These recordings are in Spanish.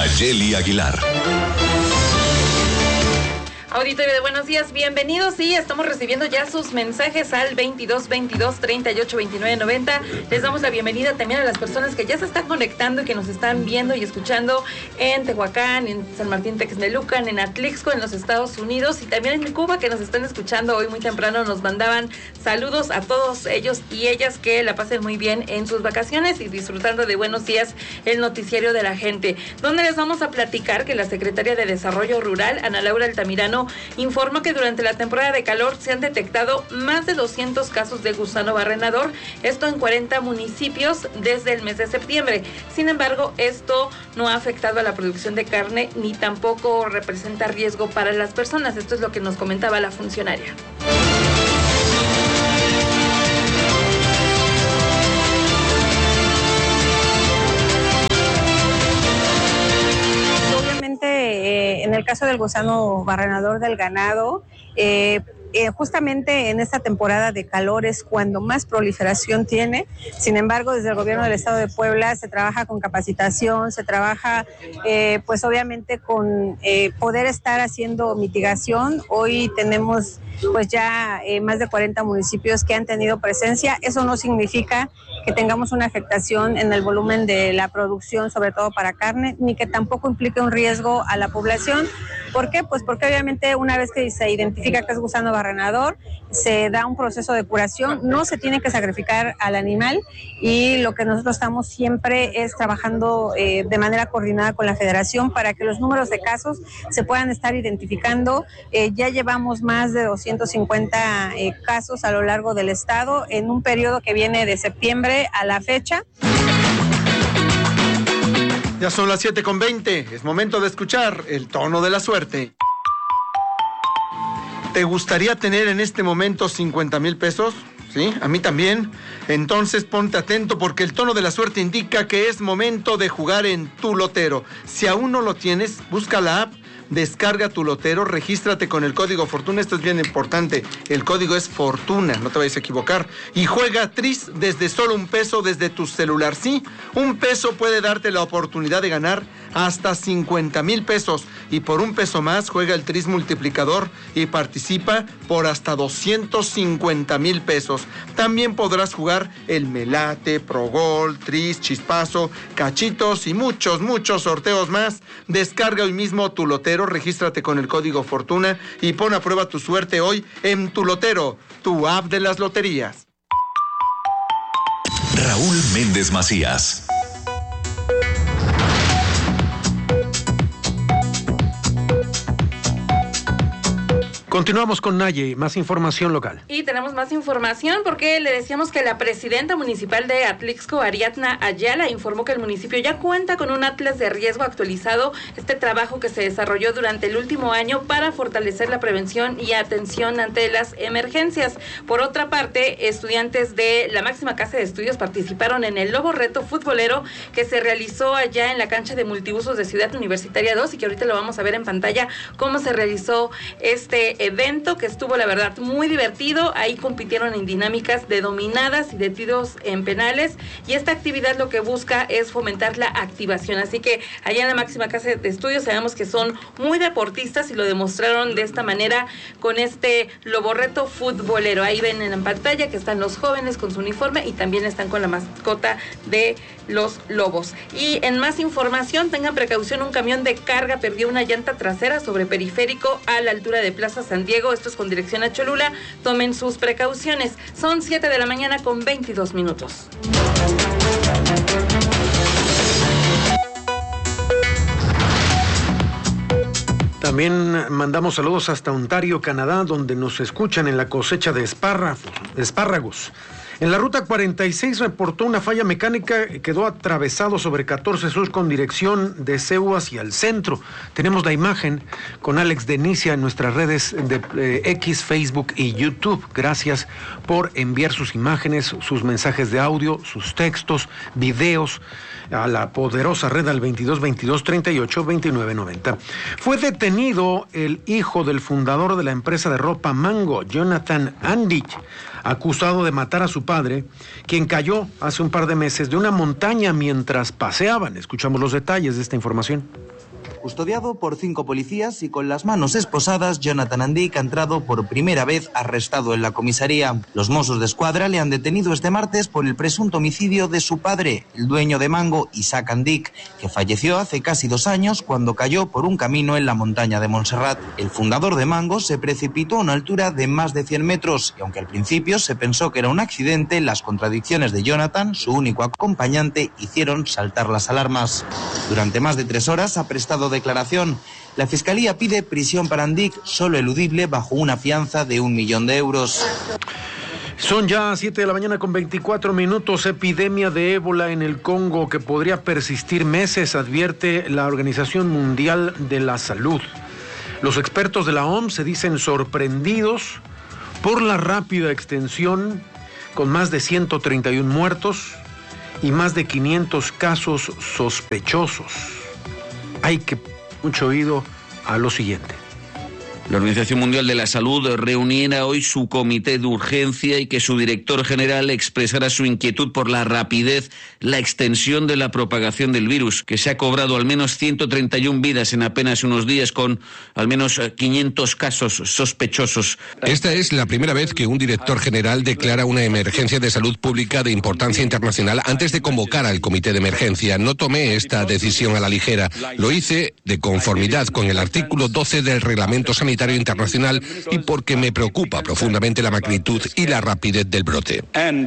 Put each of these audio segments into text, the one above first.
Nayeli Aguilar. Auditorio de Buenos Días, bienvenidos. Sí, estamos recibiendo ya sus mensajes al 2222-382990. Les damos la bienvenida también a las personas que ya se están conectando y que nos están viendo y escuchando en Tehuacán, en San Martín Texmelucan, en Atlixco, en los Estados Unidos y también en Cuba, que nos están escuchando hoy muy temprano. Nos mandaban saludos a todos ellos y ellas, que la pasen muy bien en sus vacaciones y disfrutando de Buenos Días, el noticiario de la gente, donde les vamos a platicar que la secretaria de Desarrollo Rural, Ana Laura Altamirano, informó que durante la temporada de calor se han detectado más de 200 casos de gusano barrenador, esto en 40 municipios desde el mes de septiembre. Sin embargo, esto no ha afectado a la producción de carne ni tampoco representa riesgo para las personas. Esto es lo que nos comentaba la funcionaria. En el caso del gusano barrenador del ganado, justamente en esta temporada de calor es cuando más proliferación tiene. Sin embargo, desde el gobierno del estado de Puebla se trabaja con capacitación, se trabaja pues obviamente con poder estar haciendo mitigación. Hoy tenemos pues ya más de 40 municipios que han tenido presencia. Eso no significa que tengamos una afectación en el volumen de la producción, sobre todo para carne, ni que tampoco implique un riesgo a la población. ¿Por qué? Pues porque obviamente una vez que se identifica que es gusano barrenador, se da un proceso de curación, no se tiene que sacrificar al animal, y lo que nosotros estamos siempre es trabajando de manera coordinada con la federación para que los números de casos se puedan estar identificando. Ya llevamos más de 250 casos a lo largo del estado en un periodo que viene de septiembre a la fecha. Ya son las 7:20, es momento de escuchar el tono de la suerte. ¿Te gustaría tener en este momento 50,000 pesos? ¿Sí? A mí también. Entonces ponte atento, porque el tono de la suerte indica que es momento de jugar en Tu Lotero. Si aún no lo tienes, busca la app, descarga Tu Lotero, regístrate con el código Fortuna. Esto es bien importante, el código es Fortuna, no te vayas a equivocar. Y juega Tris desde solo $1 desde tu celular. Sí, $1 puede darte la oportunidad de ganar hasta 50,000 pesos. Y por $1 más, juega el Tris multiplicador y participa por hasta 250,000 pesos. También podrás jugar el Melate, Progol, Tris, Chispazo, Cachitos y muchos sorteos más. Descarga hoy mismo Tu Lotero, regístrate con el código Fortuna y pon a prueba tu suerte hoy en Tu Lotero, tu app de las loterías. Raúl Méndez Macías. Continuamos con Naye, más información local. Y tenemos más información porque le decíamos que la presidenta municipal de Atlixco, Ariadna Ayala, informó que el municipio ya cuenta con un atlas de riesgo actualizado, este trabajo que se desarrolló durante el último año para fortalecer la prevención y atención ante las emergencias. Por otra parte, estudiantes de la máxima casa de estudios participaron en el Lobo Reto Futbolero que se realizó allá en la cancha de multiusos de Ciudad Universitaria 2 y que ahorita lo vamos a ver en pantalla cómo se realizó este evento, que estuvo la verdad muy divertido. Ahí compitieron en dinámicas de dominadas y de tiros en penales, y esta actividad lo que busca es fomentar la activación, así que allá en la máxima casa de estudios sabemos que son muy deportistas y lo demostraron de esta manera con este Lobo Reto Futbolero. Ahí ven en la pantalla que están los jóvenes con su uniforme y también están con la mascota de los lobos. Y en más información, tengan precaución, un camión de carga perdió una llanta trasera sobre Periférico a la altura de Plaza San Diego, esto es con dirección a Cholula. Tomen sus precauciones. Son 7:22 a.m. También mandamos saludos hasta Ontario, Canadá, donde nos escuchan en la cosecha de espárragos. En la ruta 46 reportó una falla mecánica, quedó atravesado sobre 14 Sur con dirección de CEU hacia el centro. Tenemos la imagen con Alex Denicia en nuestras redes de X, Facebook y YouTube. Gracias por enviar sus imágenes, sus mensajes de audio, sus textos, videos a la poderosa red al 2222-382990. Fue detenido el hijo del fundador de la empresa de ropa Mango, Jonathan Andich, acusado de matar a su padre, quien cayó hace un par de meses de una montaña mientras paseaban. Escuchamos los detalles de esta información. Custodiado por 5 policías y con las manos esposadas, Jonathan Andic ha entrado por primera vez arrestado en la comisaría. Los Mossos de Escuadra le han detenido este martes por el presunto homicidio de su padre, el dueño de Mango, Isaac Andic, que falleció hace casi 2 años cuando cayó por un camino en la montaña de Montserrat. El fundador de Mango se precipitó a una altura de más de 100 metros y aunque al principio se pensó que era un accidente, las contradicciones de Jonathan, su único acompañante, hicieron saltar las alarmas. Durante más de 3 horas ha prestado declaración. La Fiscalía pide prisión para Andic, solo eludible bajo una fianza de 1 millón de euros. Son ya 7 de la mañana con 24 minutos. Epidemia de ébola en el Congo que podría persistir meses, advierte la Organización Mundial de la Salud. Los expertos de la OMS se dicen sorprendidos por la rápida extensión, con más de 131 muertos y más de 500 casos sospechosos. Hay que mucho oído a lo siguiente. La Organización Mundial de la Salud reuniera hoy su comité de urgencia y que su director general expresara su inquietud por la rapidez, la extensión de la propagación del virus, que se ha cobrado al menos 131 vidas en apenas unos días con al menos 500 casos sospechosos. Esta es la primera vez que un director general declara una emergencia de salud pública de importancia internacional antes de convocar al comité de emergencia. No tomé esta decisión a la ligera. Lo hice de conformidad con el artículo 12 del Reglamento Sanitario Internacional y porque me preocupa profundamente la magnitud y la rapidez del brote.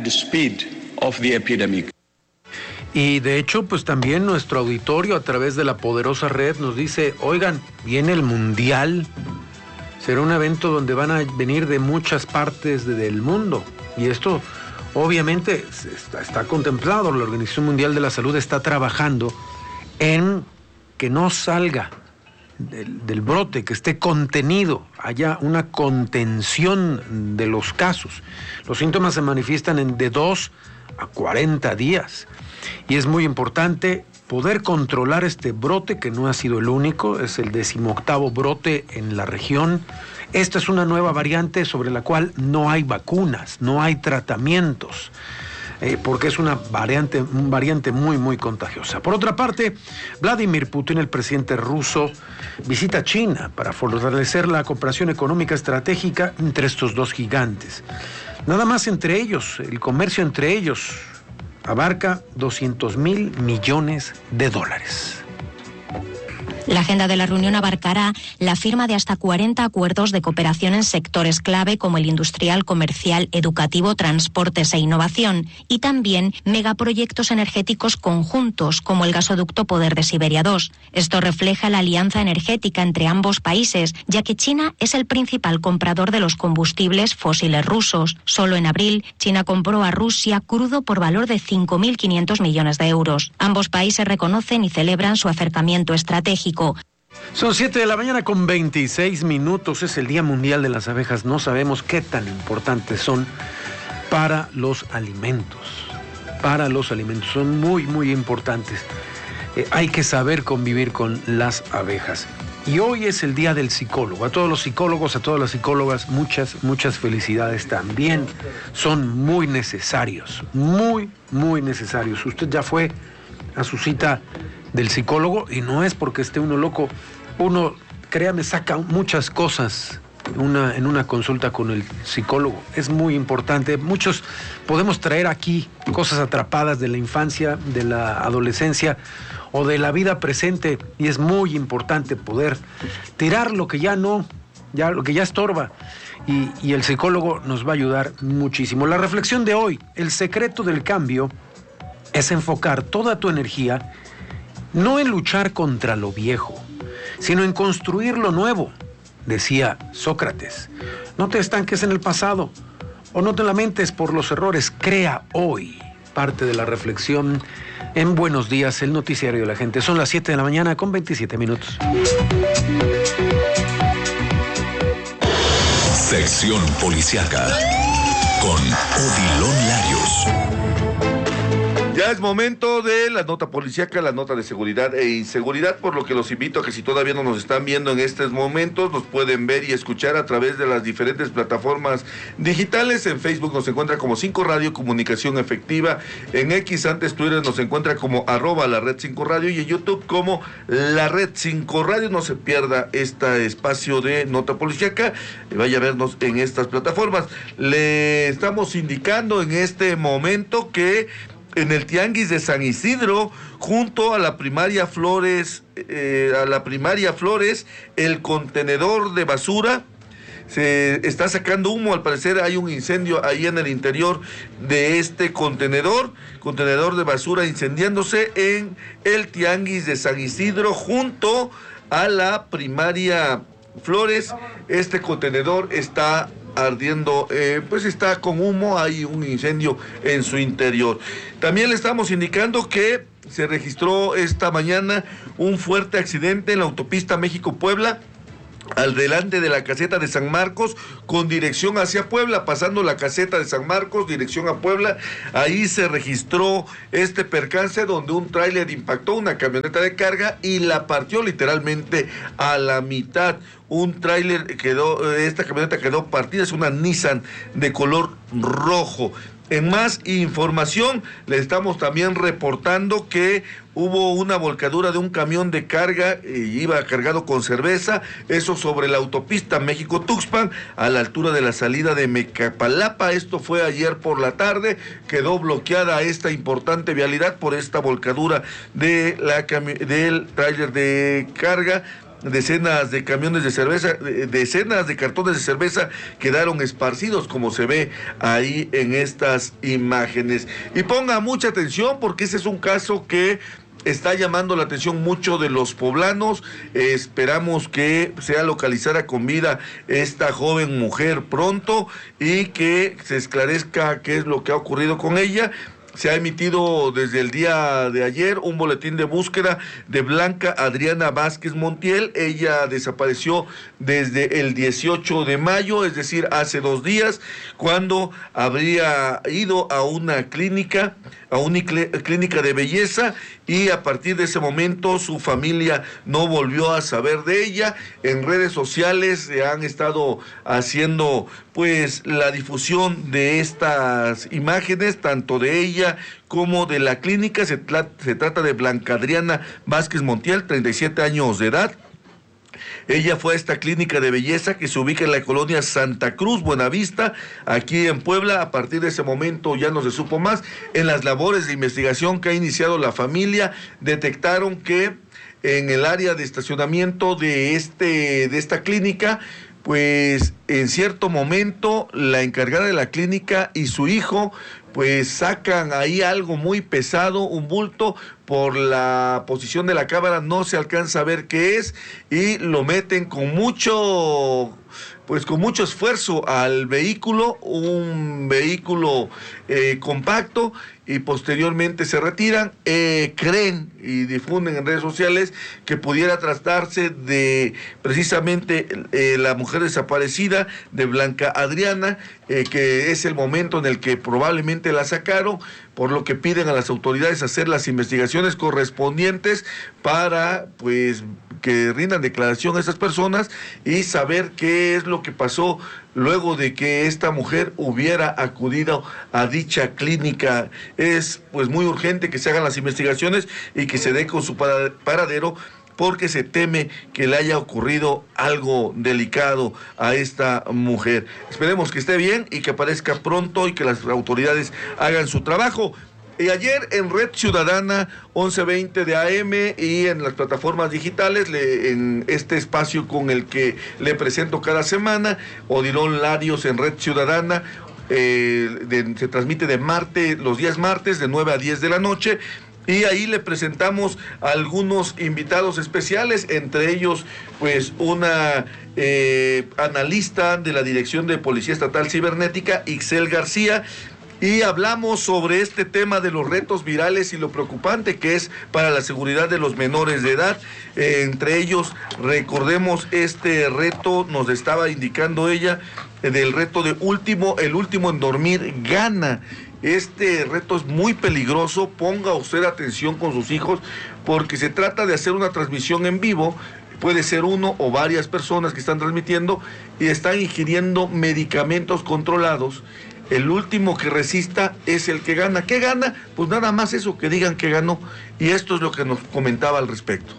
Y de hecho, pues también nuestro auditorio a través de la poderosa red nos dice, oigan, viene el Mundial, será un evento donde van a venir de muchas partes del mundo. Y esto obviamente está contemplado, la Organización Mundial de la Salud está trabajando en que no salga del brote, que esté contenido, haya una contención de los casos. Los síntomas se manifiestan de 2 a 40 días y es muy importante poder controlar este brote, que no ha sido el único, es el 18º brote en la región. Esta es una nueva variante sobre la cual no hay vacunas, no hay tratamientos, porque es una variante muy, muy contagiosa. Por otra parte, Vladimir Putin, el presidente ruso, visita China para fortalecer la cooperación económica estratégica entre estos dos gigantes. Nada más entre ellos, el comercio entre ellos abarca $200,000 millones. La agenda de la reunión abarcará la firma de hasta 40 acuerdos de cooperación en sectores clave como el industrial, comercial, educativo, transportes e innovación, y también megaproyectos energéticos conjuntos como el gasoducto Poder de Siberia 2. Esto refleja la alianza energética entre ambos países, ya que China es el principal comprador de los combustibles fósiles rusos. Solo en abril, China compró a Rusia crudo por valor de 5.500 millones de euros. Ambos países reconocen y celebran su acercamiento estratégico. Son 7 de la mañana con 26 minutos. Es el Día Mundial de las Abejas. No sabemos qué tan importantes son para los alimentos. Son muy, muy importantes. Hay que saber convivir con las abejas. Y hoy es el Día del Psicólogo. A todos los psicólogos, a todas las psicólogas, muchas felicidades también. Son muy necesarios. Muy, muy necesarios. Usted ya fue a su cita del psicólogo y no es porque esté uno loco. Uno, créame, saca muchas cosas en una consulta con el psicólogo. Es muy importante. Muchos podemos traer aquí cosas atrapadas de la infancia, de la adolescencia o de la vida presente, y es muy importante poder tirar lo que lo que ya estorba. Y el psicólogo nos va a ayudar muchísimo. La reflexión de hoy: el secreto del cambio es enfocar toda tu energía no en luchar contra lo viejo, sino en construir lo nuevo, decía Sócrates. No te estanques en el pasado o no te lamentes por los errores, crea hoy. Parte de la reflexión en Buenos Días, el noticiario de la gente. Son las 7 de la mañana con 27 minutos. Sección Policiaca con Odilon Larios. Ya es momento de la nota policíaca, la nota de seguridad e inseguridad, por lo que los invito a que si todavía no nos están viendo en estos momentos, nos pueden ver y escuchar a través de las diferentes plataformas digitales. En Facebook nos encuentra como 5 Radio Comunicación Efectiva, en X, antes Twitter, nos encuentra como @la red 5 Radio y en YouTube como la red 5 Radio. No se pierda este espacio de nota policíaca, vaya a vernos en estas plataformas. Le estamos indicando en este momento que en el Tianguis de San Isidro, junto a la primaria Flores, el contenedor de basura se está sacando humo. Al parecer hay un incendio ahí en el interior de este contenedor de basura incendiándose en el Tianguis de San Isidro, junto a la primaria Flores. Este contenedor está ardiendo, pues está con humo, hay un incendio en su interior. También le estamos indicando que se registró esta mañana un fuerte accidente en la autopista México-Puebla, al delante de la caseta de San Marcos, con dirección hacia Puebla, pasando la caseta de San Marcos, dirección a Puebla. Ahí se registró este percance donde un tráiler impactó una camioneta de carga y la partió literalmente a la mitad. Un tráiler esta camioneta quedó partida, es una Nissan de color rojo. En más información, le estamos también reportando que hubo una volcadura de un camión de carga, iba cargado con cerveza, eso sobre la autopista México-Tuxpan, a la altura de la salida de Mecapalapa. Esto fue ayer por la tarde, quedó bloqueada esta importante vialidad por esta volcadura de del tráiler de carga. Decenas de camiones de cerveza, decenas de cartones de cerveza quedaron esparcidos, como se ve ahí en estas imágenes. Y ponga mucha atención porque ese es un caso que está llamando la atención mucho de los poblanos. Esperamos que sea localizada con vida esta joven mujer pronto y que se esclarezca qué es lo que ha ocurrido con ella. Se ha emitido desde el día de ayer un boletín de búsqueda de Blanca Adriana Vázquez Montiel. Ella desapareció desde el 18 de mayo, es decir, hace 2 días, cuando habría ido a una clínica de belleza, y a partir de ese momento su familia no volvió a saber de ella. En redes sociales se han estado haciendo pues la difusión de estas imágenes, tanto de ella como de la clínica. Se trata de Blanca Adriana Vázquez Montiel, 37 años de edad. Ella fue a esta clínica de belleza que se ubica en la colonia Santa Cruz, Buenavista, aquí en Puebla. A partir de ese momento ya no se supo más. En las labores de investigación que ha iniciado la familia, detectaron que en el área de estacionamiento de esta clínica, pues en cierto momento la encargada de la clínica y su hijo pues sacan ahí algo muy pesado, un bulto. Por la posición de la cámara no se alcanza a ver qué es, y lo meten con mucho esfuerzo al vehículo, un vehículo compacto, y posteriormente se retiran. Creen y difunden en redes sociales que pudiera tratarse de precisamente la mujer desaparecida de Blanca Adriana, que es el momento en el que probablemente la sacaron, por lo que piden a las autoridades hacer las investigaciones correspondientes para pues que rindan declaración a esas personas y saber qué es lo que pasó luego de que esta mujer hubiera acudido a dicha clínica. Es pues muy urgente que se hagan las investigaciones y que se dé con su paradero, porque se teme que le haya ocurrido algo delicado a esta mujer. Esperemos que esté bien y que aparezca pronto y que las autoridades hagan su trabajo. Y ayer en Red Ciudadana 1120 de AM y en las plataformas digitales, en este espacio con el que le presento cada semana, Odilon Larios en Red Ciudadana, se transmite los días martes de 9 a 10 de la noche. Y ahí le presentamos a algunos invitados especiales, entre ellos pues una analista de la Dirección de Policía Estatal Cibernética, Ixel García, y hablamos sobre este tema de los retos virales y lo preocupante que es para la seguridad de los menores de edad. Entre ellos, recordemos este reto, nos estaba indicando ella, del reto de el último en dormir gana. Este reto es muy peligroso, ponga usted atención con sus hijos, porque se trata de hacer una transmisión en vivo. Puede ser uno o varias personas que están transmitiendo y están ingiriendo medicamentos controlados. El último que resista es el que gana. ¿Qué gana? Pues nada más eso, que digan que ganó. Y esto es lo que nos comentaba al respecto.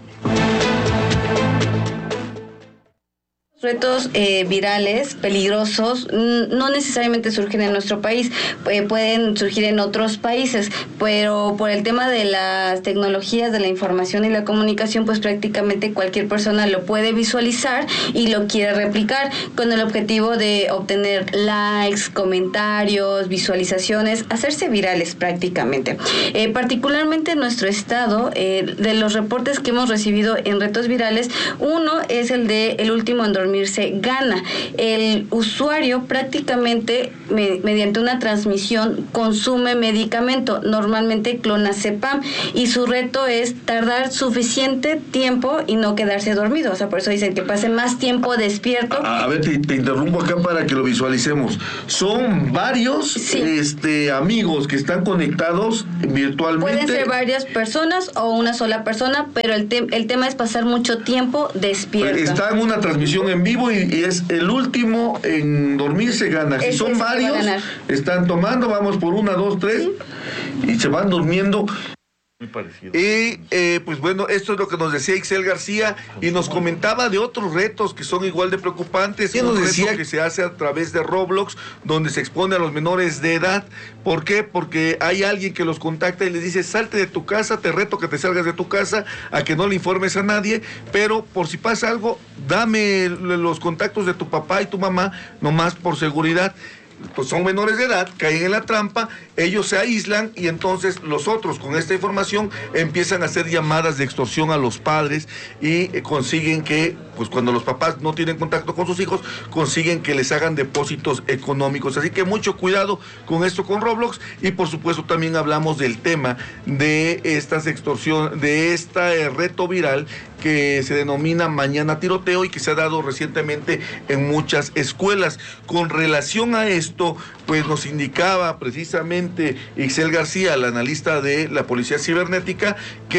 Retos virales, peligrosos, no necesariamente surgen en nuestro país, pueden surgir en otros países, pero por el tema de las tecnologías de la información y la comunicación, pues prácticamente cualquier persona lo puede visualizar y lo quiere replicar con el objetivo de obtener likes, comentarios, visualizaciones, hacerse virales prácticamente. Particularmente en nuestro estado, de los reportes que hemos recibido en retos virales, uno es el de el último en dormir se gana. El usuario prácticamente mediante una transmisión consume medicamento, normalmente clonazepam, y su reto es tardar suficiente tiempo y no quedarse dormido. O sea, por eso dicen que pase más tiempo despierto. A ver, te interrumpo acá para que lo visualicemos. Son varios amigos que están conectados virtualmente. Pueden ser varias personas o una sola persona, pero el tema es pasar mucho tiempo despierto. Está en una transmisión en vivo y es el último en dormir se gana. Si son varios, están tomando, vamos por 1, 2, 3, ¿sí? Y se van durmiendo. Muy parecido. Y pues bueno, esto es lo que nos decía Ixel García, y nos comentaba de otros retos que son igual de preocupantes. Un reto que se hace a través de Roblox, donde se expone a los menores de edad. ¿Por qué? Porque hay alguien que los contacta y les dice: salte de tu casa, te reto que te salgas de tu casa, a que no le informes a nadie, pero por si pasa algo, dame los contactos de tu papá y tu mamá, nomás por seguridad. Pues son menores de edad, caen en la trampa, ellos se aíslan y entonces los otros con esta información empiezan a hacer llamadas de extorsión a los padres y consiguen que, pues cuando los papás no tienen contacto con sus hijos, consiguen que les hagan depósitos económicos. Así que mucho cuidado con esto, con Roblox. Y por supuesto también hablamos del tema de estas extorsiones, de este reto viral que se denomina Mañana Tiroteo y que se ha dado recientemente en muchas escuelas. Con relación a esto, pues nos indicaba precisamente Ixel García, la analista de la Policía Cibernética,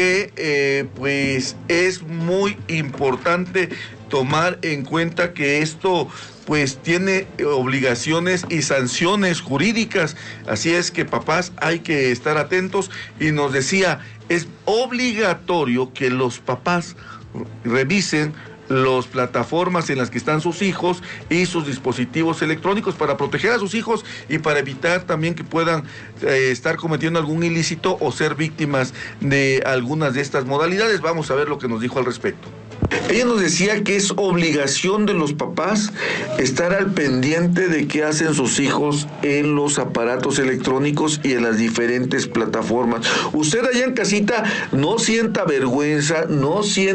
que pues es muy importante tomar en cuenta que esto pues tiene obligaciones y sanciones jurídicas. Así es que, papás, hay que estar atentos. Y nos decía, es obligatorio que los papás revisen las plataformas en las que están sus hijos y sus dispositivos electrónicos para proteger a sus hijos y para evitar también que puedan estar cometiendo algún ilícito o ser víctimas de algunas de estas modalidades. Vamos a ver lo que nos dijo al respecto. Ella nos decía que es obligación de los papás estar al pendiente de qué hacen sus hijos en los aparatos electrónicos y en las diferentes plataformas. Usted allá en casita no sienta vergüenza, no sienta